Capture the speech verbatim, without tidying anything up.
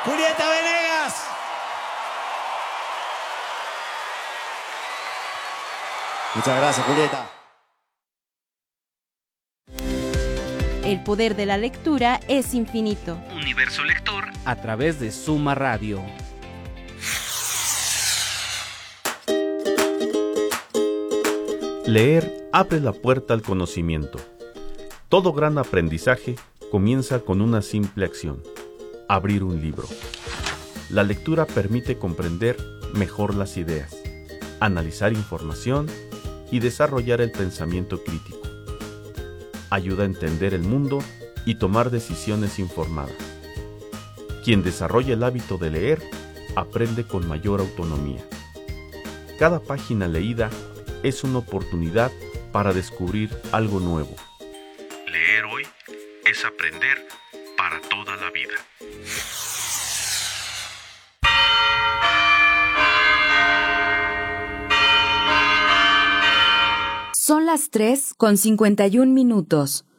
Julieta Venegas. Muchas gracias, Julieta. El poder de la lectura es infinito. Universo Lector a través de Suma Radio. Leer abre la puerta al conocimiento. Todo gran aprendizaje comienza con una simple acción: abrir un libro. La lectura permite comprender mejor las ideas, analizar información y desarrollar el pensamiento crítico. Ayuda a entender el mundo y tomar decisiones informadas. Quien desarrolla el hábito de leer aprende con mayor autonomía. Cada página leída es una oportunidad para descubrir algo nuevo. Leer hoy es aprender para toda la vida. Son las tres con cincuenta y un minutos.